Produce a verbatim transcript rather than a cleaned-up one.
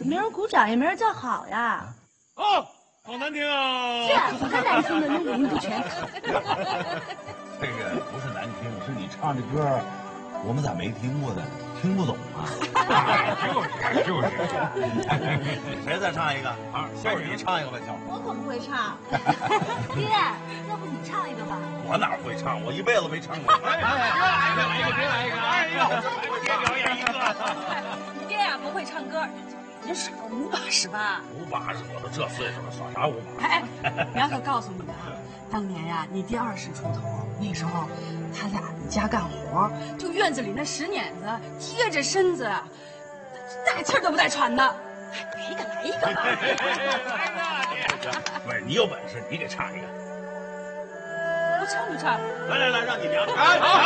怎么没人鼓掌，也没人叫好呀？ 哦，好难听啊！ 是，可难听了，那五音不全。 这个不是难听，是你唱这歌，我们咋没听过呢？听不懂啊？ 就是就是。 谁再唱一个？啊，小雨你唱一个吧，小。 我可不会唱。爹，要不你唱一个吧？ 我哪会唱？我一辈子没唱过。 哎，别来一个，别来一个，哎呦，别表演一个。 你爹呀不会唱歌，你就耍个舞把是吧？ 舞把是我都这岁数了，耍啥舞把？ 哎，苗可告诉你啊，当年呀，你爹二十出头，那时候他俩在家干活，就院子里那石碾子贴着身子，大气儿都不带喘的。来一个，来一个吧！ 来吧， 不是你有本事，你给唱一个。 我唱不唱？ 来来来，让你娘。 哎，好。